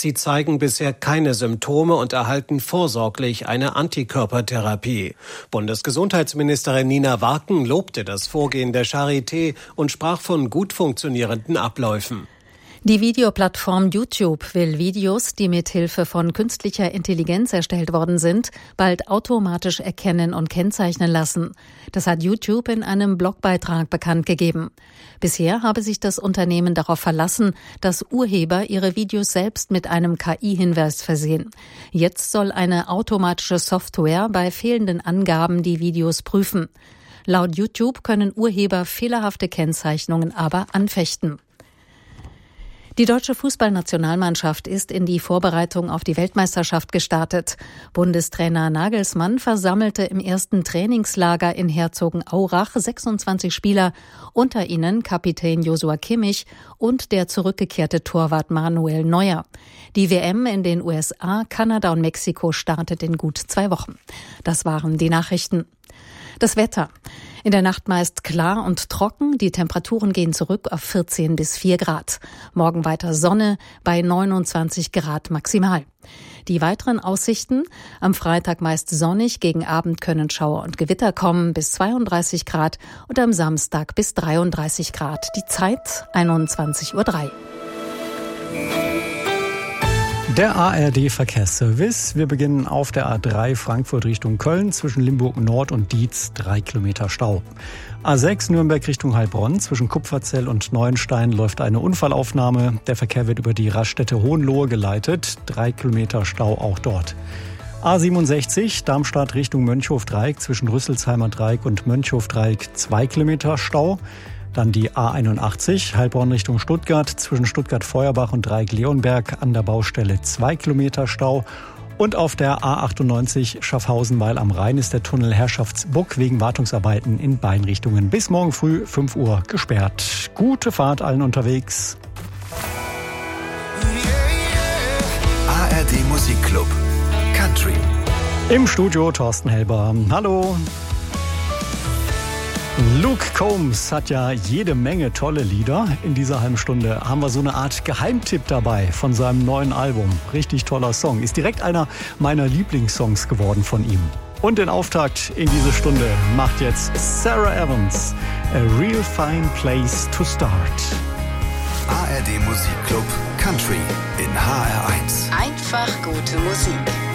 Sie zeigen bisher keine Symptome und erhalten vorsorglich eine Antikörpertherapie. Bundesgesundheitsministerin Nina Warken lobte das Vorgehen der Charité und sprach von gut funktionierenden Abläufen. Die Videoplattform YouTube will Videos, die mit Hilfe von künstlicher Intelligenz erstellt worden sind, bald automatisch erkennen und kennzeichnen lassen. Das hat YouTube in einem Blogbeitrag bekannt gegeben. Bisher habe sich das Unternehmen darauf verlassen, dass Urheber ihre Videos selbst mit einem KI-Hinweis versehen. Jetzt soll eine automatische Software bei fehlenden Angaben die Videos prüfen. Laut YouTube können Urheber fehlerhafte Kennzeichnungen aber anfechten. Die deutsche Fußballnationalmannschaft ist in die Vorbereitung auf die Weltmeisterschaft gestartet. Bundestrainer Nagelsmann versammelte im ersten Trainingslager in Herzogenaurach 26 Spieler, unter ihnen Kapitän Joshua Kimmich und der zurückgekehrte Torwart Manuel Neuer. Die WM in den USA, Kanada und Mexiko startet in gut 2 Wochen. Das waren die Nachrichten. Das Wetter. In der Nacht meist klar und trocken. Die Temperaturen gehen zurück auf 14 bis 4 Grad. Morgen weiter Sonne bei 29 Grad maximal. Die weiteren Aussichten. Am Freitag meist sonnig. Gegen Abend können Schauer und Gewitter kommen bis 32 Grad und am Samstag bis 33 Grad. Die Zeit 21:03 Uhr. Der ARD-Verkehrsservice. Wir beginnen auf der A3 Frankfurt Richtung Köln zwischen Limburg Nord und Dietz 3 Kilometer Stau. A6 Nürnberg Richtung Heilbronn zwischen Kupferzell und Neuenstein läuft eine Unfallaufnahme. Der Verkehr wird über die Raststätte Hohenlohe geleitet. 3 Kilometer Stau auch dort. A67 Darmstadt Richtung Mönchhof-Dreieck zwischen Rüsselsheimer Dreieck und Mönchhof-Dreieck 2 Kilometer Stau. Dann die A81 Heilbronn Richtung Stuttgart zwischen Stuttgart-Feuerbach und Dreieck-Leonberg an der Baustelle 2 Kilometer Stau. Und auf der A98 Schaffhausen-Weil am Rhein ist der Tunnel Herrschaftsbuck wegen Wartungsarbeiten in beiden Richtungen bis morgen früh 5 Uhr gesperrt. Gute Fahrt allen unterwegs. ARD Musikclub Country. Im Studio Thorsten Helber. Hallo. Luke Combs hat ja jede Menge tolle Lieder. In dieser halben Stunde haben wir so eine Art Geheimtipp dabei von seinem neuen Album. Richtig toller Song. Ist direkt einer meiner Lieblingssongs geworden von ihm. Und den Auftakt in diese Stunde macht jetzt Sarah Evans. A real fine place to start. ARD Musikclub Country in HR1. Einfach gute Musik.